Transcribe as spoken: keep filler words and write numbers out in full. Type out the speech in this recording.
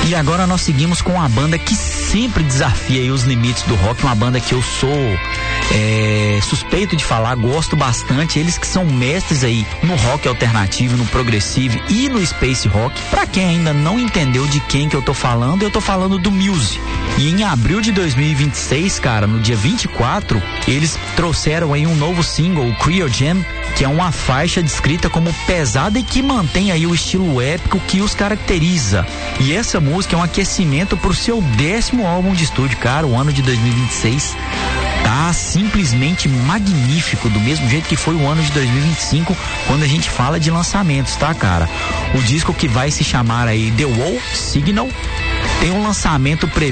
E agora nós seguimos com uma banda que sempre desafia aí os limites do rock, uma banda que eu sou é, suspeito de falar, gosto bastante, eles que são mestres aí no rock alternativo, no progressive e no space rock. Pra quem ainda não entendeu de quem que eu tô falando, eu tô falando do Muse. E em abril de dois mil e vinte e seis, cara, no dia vinte e quatro, eles trouxeram aí um novo single, o Cryo Jam, que é uma faixa descrita como pesada e que mantém aí o estilo épico que os caracteriza. E essa música é um aquecimento pro seu décimo álbum de estúdio, cara. O ano de dois mil e vinte e seis tá simplesmente magnífico, do mesmo jeito que foi o ano de dois mil e vinte e cinco, quando a gente fala de lançamentos, tá, cara? O disco, que vai se chamar aí The Wall Signal, tem um lançamento previsto